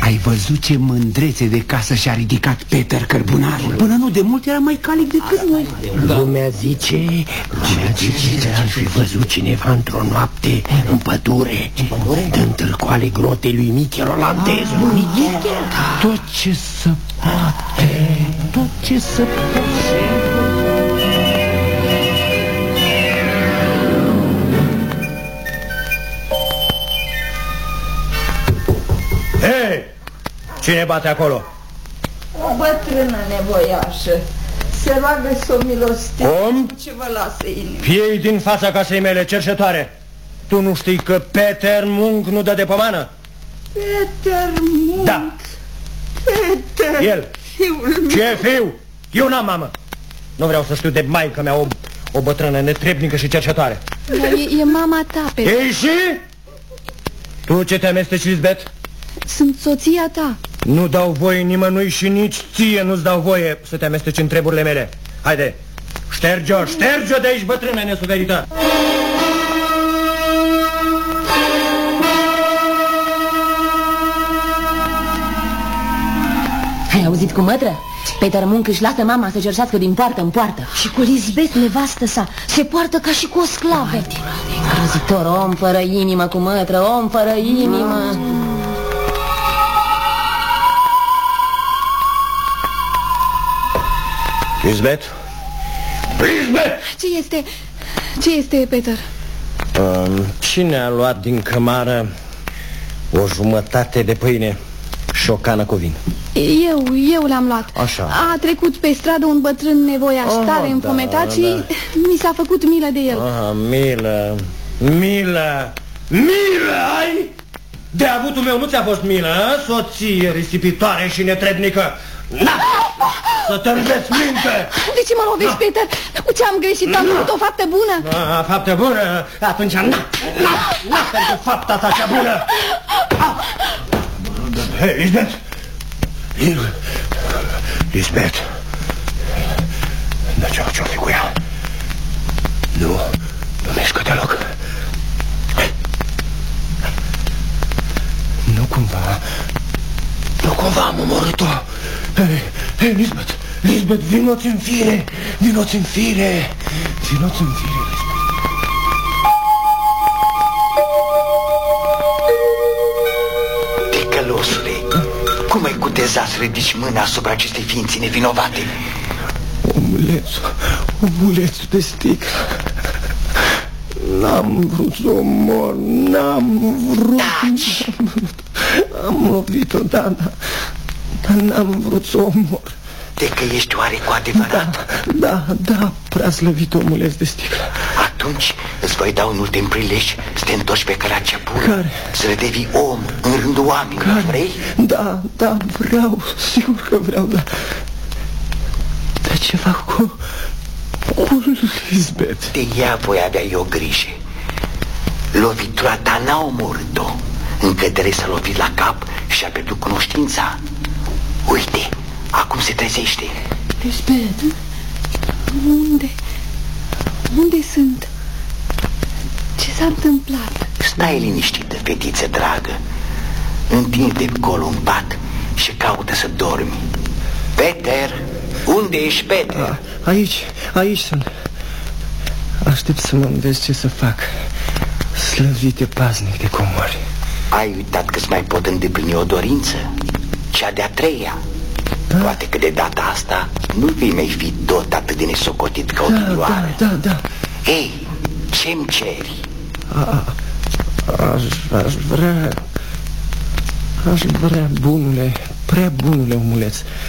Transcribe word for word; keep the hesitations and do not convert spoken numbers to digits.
Ai văzut ce mândrețe de casă și-a ridicat Peter Cărbunarul? Până nu de mult era mai calic decât noi. Lumea zice, lumea zice că ar fi văzut cineva într-o noapte în pădure, dând tâlcoale grotei lui Michel Olandezul. Tot ce se poate, tot ce se poate. Hei! Cine bate acolo? O bătrână nevoiașă. Se roagă să o milostiv. Om? Ce vă lasă inima? Piei din fața casei mele, cerșetoare. Tu nu știi că Peter Munk nu dă de pomană? Peter Munk? Da. Peter, El. fiul meu. Ce fiu? Eu n-am mamă. Nu vreau să știu de maică mea, o, o bătrână netrebnică și cerșetoare. Dar e, e mama ta, Peter. Ei și? Tu ce te amesteci, Lisbeth? Sunt soția ta. Nu dau voie nimănui și nici ție nu-ți dau voie să te amesteci în treburile mele. Haide, șterge-o, șterge-o de aici, bătrână nesuverită. Ai auzit cu mătră? Peter Munk își lasă mama să cerșească din poartă în poartă. Și cu Lisbeth, nevastă sa, se poartă ca și cu o sclavă. Îngrozitor, om fără inimă cu mătră, om fără inimă. Lisbeth? Lisbeth! Ce este? Ce este, Peter? Um, cine a luat din cămară o jumătate de pâine și o cană cu vin? Eu, eu l-am luat. Așa. A trecut pe stradă un bătrân nevoiaș, Oh, tare da, înfometat și da. mi s-a făcut milă de el. Ah, milă, milă, milă ai? De avutul meu nu ți-a fost milă, a? Soție risipitoare și netrebnică. Na! Să te înveți minte! De ce mă lovești, na. Peter? Cu ce am greșit? Am făcut o faptă bună. A, faptă bună? Atunci na, na, na, pentru fapta ta cea bună. Hei, Lisbeth! Lisbeth! Dar ce-o ce-o fi cu ea? Nu, nu mișcă deloc. Nu cumva, nu cumva am omorât-o. Hei, hei, Lisbeth, Lisbeth, vino-ți în fire, vino-ți în fire, vino-ți în fire, Lisbeth. Ticălosule, cum ai cutezat să ridici mâna asupra acestei ființe nevinovate? Omulețul, omulețul de sticlă. N-am vrut să o mor, n-am vrut, Taci! n-am vrut. Am lovit-o, da, da, dar n-am vrut să o mor. De că ești oare cu adevărat? Da, da, da, prea slăvit omuleț de sticlă. Atunci îți voi da un ultim prilej să te întorci pe calea cea bună. Care? Să le devii om în rândul oamenilor. Care? Vrei? Da, da, vreau, sigur că vreau, da. Dar ce fac cu... cu Lisbeth? De ea voi avea eu grijă. Lovitura ta n-a omorât-o. Încă trebuie să lovi la cap și a pierdut cunoștința. Uite, acum se trezește. Lisbeth, unde? Unde sunt? Ce s-a întâmplat? Stai liniștită, fetiță dragă. Întinde colo în pat și caută să dormi. Peter, unde ești, Peter? A, aici, aici sunt. Aștept să mă înveți ce să fac. Slăvite paznic de comori. Ai uitat că-ți mai pot îndeplini o dorință? Cea de-a treia. Da? Poate că de data asta nu vei mai fi tot atât de nesocotit ca o Da, dumioară. da, da, da. Ei, ce-mi ceri? A, aș, aș vrea... Aș vrea, bunule, prea bunule omuleț,